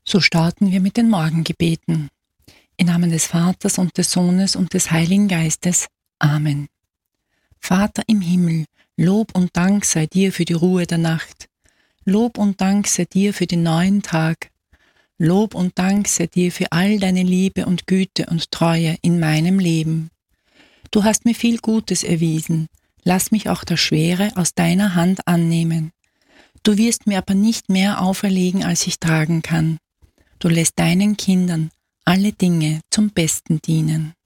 So starten wir mit den Morgengebeten. Im Namen des Vaters und des Sohnes und des Heiligen Geistes. Amen. Vater im Himmel, Lob und Dank sei dir für die Ruhe der Nacht. Lob und Dank sei dir für den neuen Tag. Lob und Dank sei dir für all deine Liebe und Güte und Treue in meinem Leben. Du hast mir viel Gutes erwiesen. Lass mich auch das Schwere aus deiner Hand annehmen. Du wirst mir aber nicht mehr auferlegen, als ich tragen kann. Du lässt deinen Kindern alle Dinge zum Besten dienen.